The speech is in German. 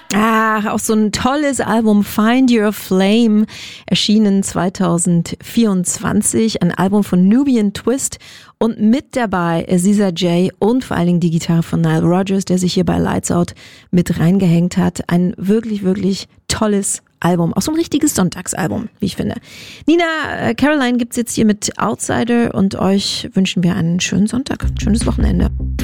Auch so ein tolles Album, Find Your Flame, erschienen 2024, ein Album von Nubian Twist und mit dabei Aziza J und vor allen Dingen die Gitarre von Nile Rodgers, der sich hier bei Lights Out mit reingehängt hat. Ein wirklich, wirklich tolles Album, auch so ein richtiges Sonntagsalbum, wie ich finde. Nina, Caroline gibt's jetzt hier mit Outsider und euch wünschen wir einen schönen Sonntag, schönes Wochenende.